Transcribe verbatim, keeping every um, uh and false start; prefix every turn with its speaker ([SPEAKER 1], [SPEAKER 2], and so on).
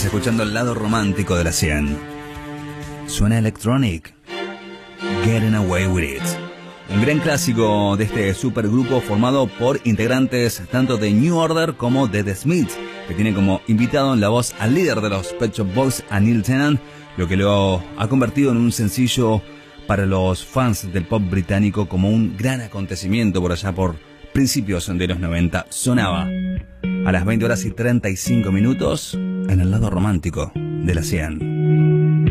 [SPEAKER 1] escuchando el lado romántico de la cien. Suena Electronic, Getting Away With It. Un gran clásico de este supergrupo formado por integrantes tanto de New Order como de The Smiths, que tiene como invitado en la voz al líder de los Pet Shop Boys, a Neil Tennant, lo que lo ha convertido en un sencillo para los fans del pop británico como un gran acontecimiento por allá por principios de los noventa. Sonaba a las veinte horas y treinta y cinco minutos en el lado romántico de la cien.